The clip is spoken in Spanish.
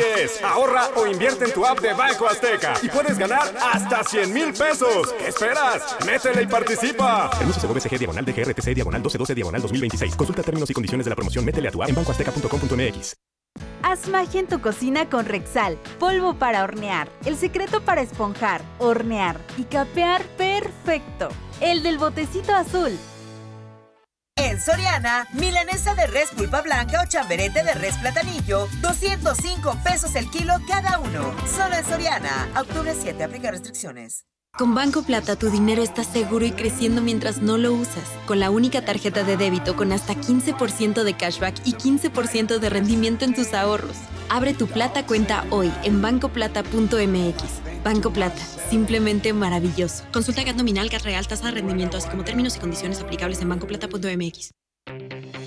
es, ahorra o invierte en tu app de Banco Azteca y puedes ganar hasta 100,000 pesos. ¿Qué esperas? Métele y participa. Permiso CVCG /DGRTC /1212/2026. Consulta términos y condiciones de la promoción. Métele a tu app en bancoazteca.com.mx. Haz magia en tu cocina con Rexal, polvo para hornear. El secreto para esponjar, hornear y capear perfecto. El del botecito azul. En Soriana, milanesa de res pulpa blanca o chamberete de res platanillo, 205 pesos el kilo cada uno. Solo en Soriana. Octubre 7, aplica restricciones. Con Banco Plata tu dinero está seguro y creciendo mientras no lo usas. Con la única tarjeta de débito con hasta 15% de cashback y 15% de rendimiento en tus ahorros. Abre tu Plata cuenta hoy en bancoplata.mx. Banco Plata, simplemente maravilloso. Consulta GAT nominal, GAT real, tasa de rendimiento, así como términos y condiciones aplicables en bancoplata.mx.